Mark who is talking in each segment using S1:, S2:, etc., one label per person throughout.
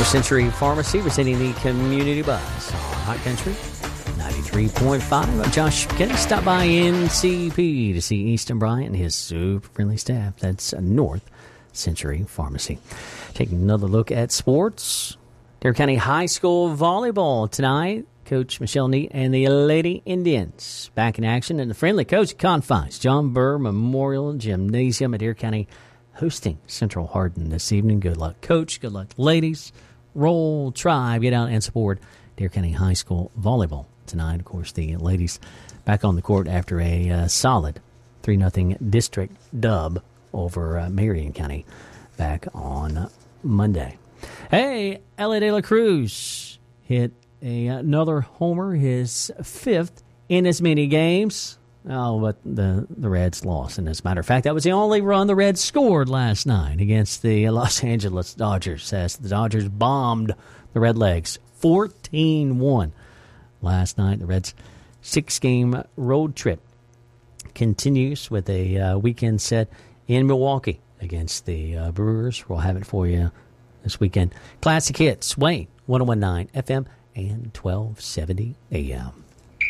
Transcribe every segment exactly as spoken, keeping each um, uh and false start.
S1: Century Pharmacy, presenting the Community Buzz on Hot Country ninety-three point five. I'm Josh Kenny. Stop by N C P to see Easton Bryant and his super friendly staff. That's North Century Pharmacy. Taking another look at sports. Dare County High School volleyball tonight. Coach Michelle Neat and the Lady Indians back in action in the friendly coach confines. John Burr Memorial Gymnasium at Dare County hosting Central Hardin this evening. Good luck, Coach. Good luck, ladies. Roll, Tribe. Get out and support Dare County High School volleyball tonight. Of course, the ladies back on the court after a uh, solid three nothing district dub over uh, Marion County back on Monday. Hey, Ellie De La Cruz hit a, another homer, his fifth in as many games. Oh, but the, the Reds lost. And as a matter of fact, that was the only run the Reds scored last night against the Los Angeles Dodgers, as the Dodgers bombed the Redlegs fourteen one last night. The Reds' six-game road trip continues with a uh, weekend set in Milwaukee against the uh, Brewers. We'll have it for you this weekend. Classic Hits, Wayne, one oh one point nine F M and twelve seventy A M.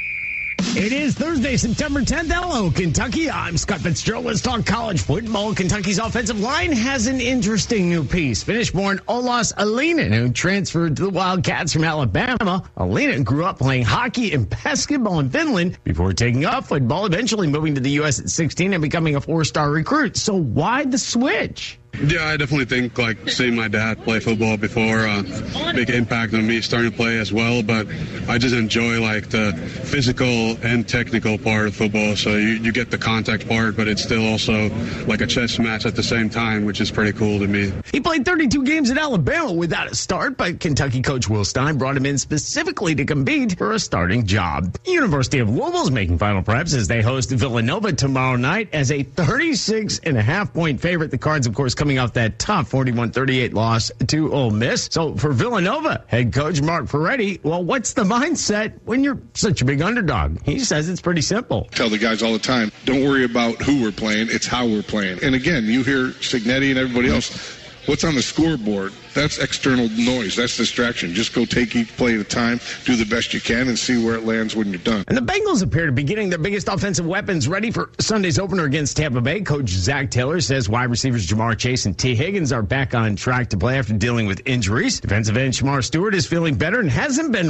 S2: It is Thursday, September tenth. Hello, Kentucky. I'm Scott Fitzgerald. Let's talk college football. Kentucky's offensive line has an interesting new piece. Finnish-born Olas Alinen, who transferred to the Wildcats from Alabama. Alinen grew up playing hockey and basketball in Finland before taking up football, eventually moving to the U S at sixteen and becoming a four-star recruit. So why the switch?
S3: Yeah, I definitely think, like, seeing my dad play football before, uh, big impact on me starting to play as well. But I just enjoy, like, the physical and technical part of football. So you, you get the contact part, but it's still also like a chess match at the same time, which is pretty cool to me.
S2: He played thirty-two games at Alabama without a start, but Kentucky coach Will Stein brought him in specifically to compete for a starting job. University of Louisville is making final preps as they host Villanova tomorrow night as a thirty-six and a half point favorite. The Cards, of course, coming off that tough forty-one thirty-eight loss to Ole Miss. So for Villanova, head coach Mark Ferretti, well, what's the mindset when you're such a big underdog? He says it's pretty simple.
S4: Tell the guys all the time, don't worry about who we're playing, it's how we're playing. And again, you hear Signetti and everybody else, what's on the scoreboard? That's external noise. That's distraction. Just go take each play at a time, do the best you can, and see where it lands when you're done.
S2: And the Bengals appear to be getting their biggest offensive weapons ready for Sunday's opener against Tampa Bay. Coach Zach Taylor says wide receivers Jamar Chase and T. Higgins are back on track to play after dealing with injuries. Defensive end Shamar Stewart is feeling better and hasn't been